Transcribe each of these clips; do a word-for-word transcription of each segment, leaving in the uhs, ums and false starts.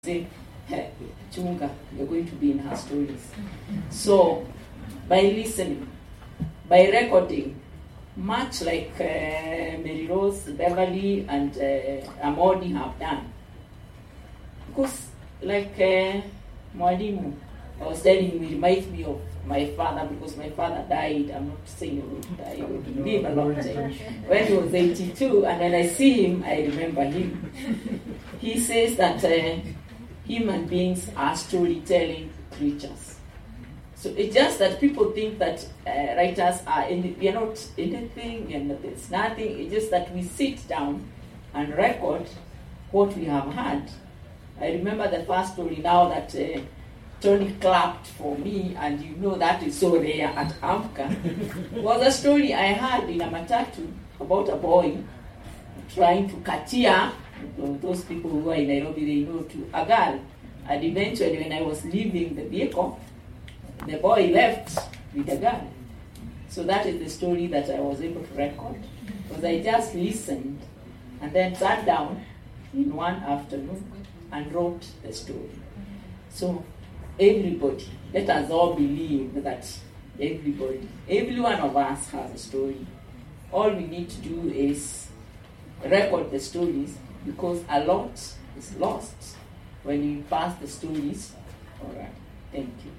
say, Chunga, you're going to be in her stories. So, by listening, by recording, much like uh, Mary Rose, Beverly, and uh, Amodi have done. Because, like uh, Mwalimu, I was telling you, it reminds me of my father, because my father died. I'm not saying he would die, he would live a long time. When he was eighty-two, and when I see him, I remember him. He says that uh, human beings are storytelling creatures. So it's just that people think that uh, writers are, in, we are not anything and there's nothing. It's just that we sit down and record what we have had. I remember the first story now that uh, Tony clapped for me, and you know that is so rare at Amka, was a story I had in a matatu about a boy trying to katia, those people who are in Nairobi, they know, to a girl. And eventually, when I was leaving the vehicle, the boy left with the girl. So that is the story that I was able to record, because I just listened and then sat down in one afternoon and wrote the story. So everybody, let us all believe that everybody, every one of us has a story. All we need to do is record the stories, because a lot is lost when you pass the stories. All right, thank you.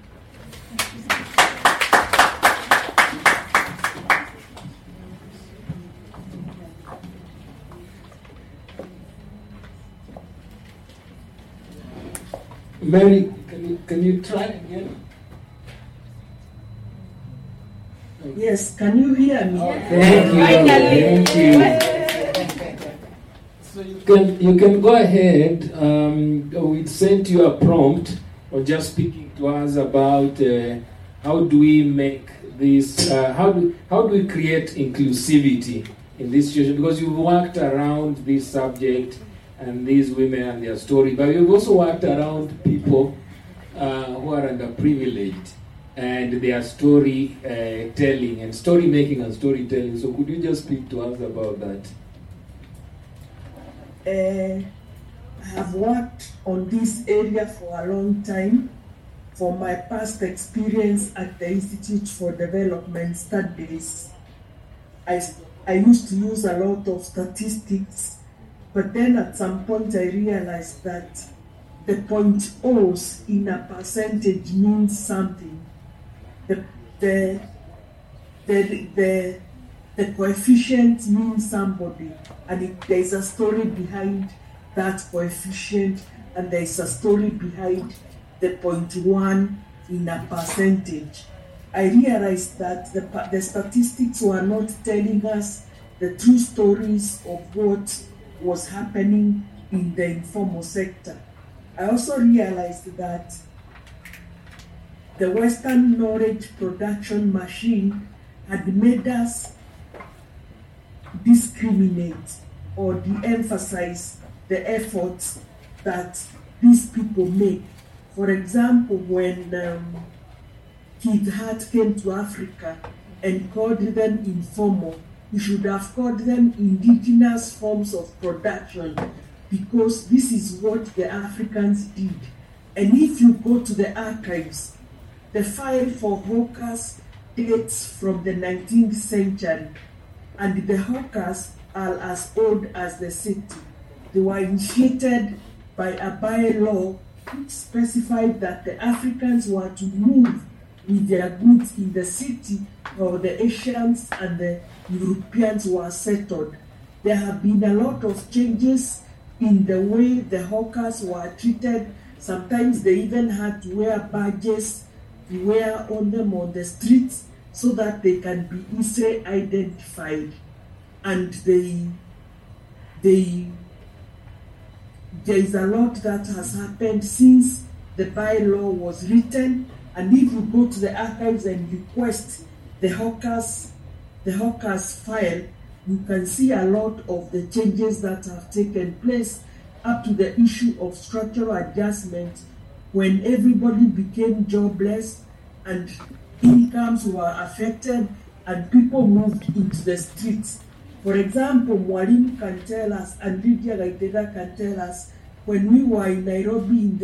Mary, can you, can you try again? Yes, can you hear me? Oh, thank you. Thank you. So you can you can go ahead. Um, we sent you a prompt, or just speaking to us about uh, how do we make this, uh, how do how do we create inclusivity in this situation? Because you've worked around this subject and these women and their story, but you've also worked around people uh, who are underprivileged and their story uh, telling and story making and storytelling. So could you just speak to us about that? Uh, I have worked on this area for a long time. For my past experience at the Institute for Development Studies, I, I used to use a lot of statistics, but then at some point I realized that the point O's in a percentage means something. The, the, the, the, the coefficient means somebody, and it, there is a story behind that coefficient, and there is a story behind the point one in a percentage. I realized that the, the statistics were not telling us the true stories of what was happening in the informal sector. I also realized that the Western knowledge production machine had made us discriminate or de-emphasize the efforts that these people make. For example, when um, Keith Hart came to Africa and called them informal, he should have called them indigenous forms of production, because this is what the Africans did. And if you go to the archives, the file for hawkers dates from the nineteenth century, and the hawkers are as old as the city. They were initiated by a bylaw which specified that the Africans were to move with their goods in the city, or the Asians and the Europeans were settled. There have been a lot of changes in the way the hawkers were treated. Sometimes they even had to wear badges to wear on them on the streets so that they can be easily identified. And they, they, there is a lot that has happened since the bylaw was written. And if you go to the archives and request the hawkers, the hawkers file, you can see a lot of the changes that have taken place, up to the issue of structural adjustment, when everybody became jobless and incomes were affected and people moved into the streets. For example, Mwalimu can tell us, and Lydia Gaitega can tell us, when we were in Nairobi in